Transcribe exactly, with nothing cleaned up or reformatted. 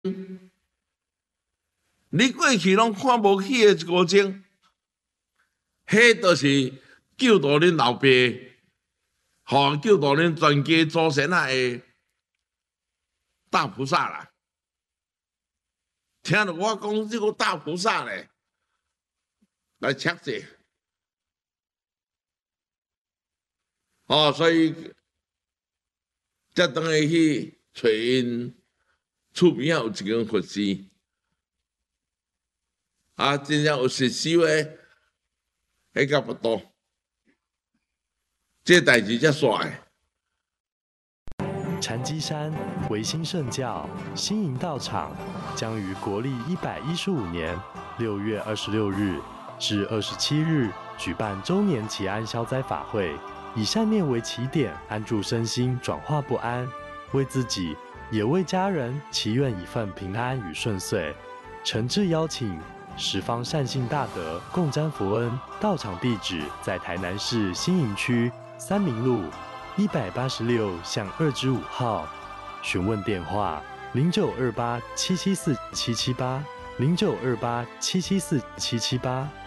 你过去拢看无起的古钟，迄就是救度恁老爸，吼救度恁全家祖先啊的大菩萨啦。听到我讲这个大菩萨咧，来测者，哦，所以才当下去找因厝边仔有一间佛寺。啊，真正有实修诶，迄个不多，这代志才煞诶。 禅机山维新圣教新营道场将于国历一百一十五年六月二十六日至二十七日举办周年祈安消灾法会，以善念为起点，安住身心，转化不安，为自己也为家人祈愿一份平安与顺遂。诚挚邀请十方善信大德共沾佛恩。道场地址在台南市新营区三民路一百八十六巷二之五号。询问电话：零九二八七七四七七八零九二八七七四七七八。